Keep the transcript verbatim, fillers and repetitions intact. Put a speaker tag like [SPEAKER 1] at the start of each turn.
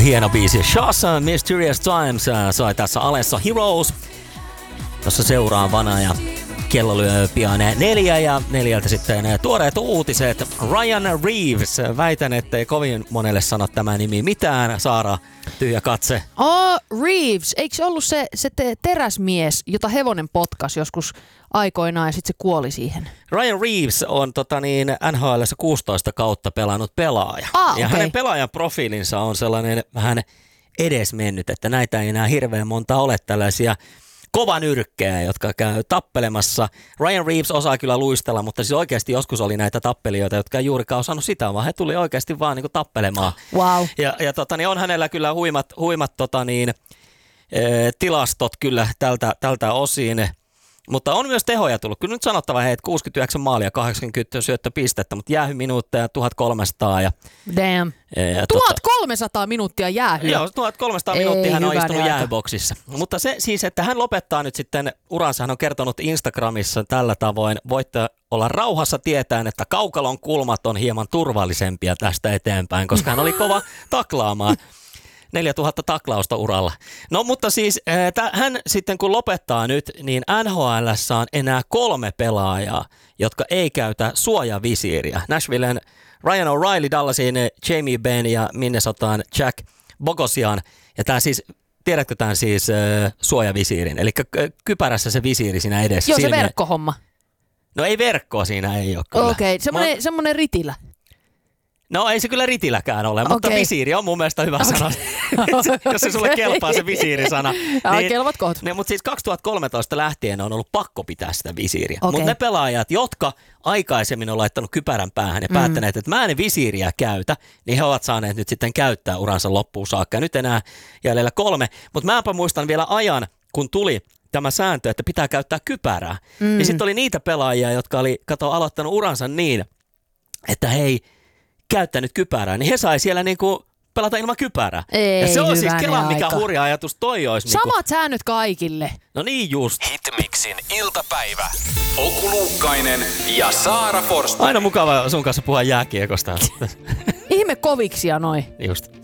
[SPEAKER 1] hieno biisi. Shazam Mysterious Times sai tässä alessa Heroes. Tuossa seuraavana ja kello lyö pian neljä ja neljältä sitten tuoreet uutiset. Ryan Reeves, väitän, ettei kovin monelle sano tämä nimi mitään. Saara, tyhjä katse.
[SPEAKER 2] Oh, Reeves, eikö se ollut se, se te- teräsmies, jota hevonen potkasi joskus aikoinaan ja sitten se kuoli siihen?
[SPEAKER 1] Ryan Reeves on tota niin, N H L:ssä kuusitoista kautta pelannut pelaaja.
[SPEAKER 2] Ah,
[SPEAKER 1] ja
[SPEAKER 2] okay.
[SPEAKER 1] hänen pelaajan profiilinsa on sellainen vähän edesmennyt, että näitä ei enää hirveän monta ole tällaisia kovanyrkkejä, jotka käy tappelemassa. Ryan Reeves osaa kyllä luistella, mutta siis oikeasti joskus oli näitä tappelijoita, jotka ei juurikaan osannut sitä, vaan he tuli oikeasti vaan niin kuin tappelemaan.
[SPEAKER 2] Wow.
[SPEAKER 1] Ja, ja tota, niin on hänellä kyllä huimat, huimat tota niin, e, tilastot kyllä tältä, tältä osin. Mutta on myös tehoja tullut. Kyllä nyt sanottava, hei, että kuusikymmentäyhdeksän maalia, kahdeksankymmentä syöttöpistettä, mutta jäähyminuutteja tuhatkolmesataa. Ja,
[SPEAKER 2] Damn.
[SPEAKER 1] ja
[SPEAKER 2] tuhatkolmesataa minuuttia jäähyä.
[SPEAKER 1] Joo, tuhatkolmesataa minuuttia hän on istunut jäähyboksissa. Mutta se siis, että hän lopettaa nyt sitten uransa, hän on kertonut Instagramissa tällä tavoin, voitte olla rauhassa tietäen, että kaukalon kulmat on hieman turvallisempia tästä eteenpäin, koska hän oli kova taklaamaan. neljätuhatta taklausta uralla. No mutta siis äh, hän sitten kun lopettaa nyt, niin N H L:ssä on enää kolme pelaajaa, jotka ei käytä suojavisiiriä. Nashvillen Ryan O'Reilly, Dallasin Jamie Benn ja Minnesotaan Jack Bogosian. Ja tämä siis, tiedätkö tämän siis äh, suojavisiirin? Eli kypärässä se visiiri siinä edessä.
[SPEAKER 2] Joo, se
[SPEAKER 1] silmien...
[SPEAKER 2] verkkohomma.
[SPEAKER 1] No ei verkkoa siinä ei ole kyllä.
[SPEAKER 2] Okei, okay, semmoinen,
[SPEAKER 1] Mä...
[SPEAKER 2] semmoinen ritilä.
[SPEAKER 1] No ei se kyllä ritiläkään ole, mutta
[SPEAKER 2] okay.
[SPEAKER 1] visiiri on mun mielestä hyvä okay. sana. Jos se sulle kelpaa se visiirisana.
[SPEAKER 2] Niin, kelvat kohta.
[SPEAKER 1] Ne, mutta siis kaksituhattakolmetoista lähtien on ollut pakko pitää sitä visiiriä.
[SPEAKER 2] Okay.
[SPEAKER 1] Mutta ne pelaajat, jotka aikaisemmin on laittanut kypärän päähän ja mm. päättäneet, että mä en visiiriä käytä, niin he ovat saaneet nyt sitten käyttää uransa loppuun saakka. Ja nyt enää jäljellä kolme. Mutta mäpä muistan vielä ajan, kun tuli tämä sääntö, että pitää käyttää kypärää. Mm. Ja sitten oli niitä pelaajia, jotka oli, kato, aloittanut uransa niin, että hei, käyttänyt kypärää, niin he sai siellä niinku pelata ilman kypärää.
[SPEAKER 2] Ei,
[SPEAKER 1] ja se on siis Kelan, mikä
[SPEAKER 2] aika.
[SPEAKER 1] hurja ajatus toi olisi.
[SPEAKER 2] Samat
[SPEAKER 1] niinku...
[SPEAKER 2] säännöt kaikille.
[SPEAKER 1] No niin just.
[SPEAKER 3] Hitmixin iltapäivä. Oku Luukkainen ja Saara Forsman.
[SPEAKER 1] Aina mukava sun kanssa puhua jääkiekosta.
[SPEAKER 2] Ihme koviksia noi.
[SPEAKER 1] Just.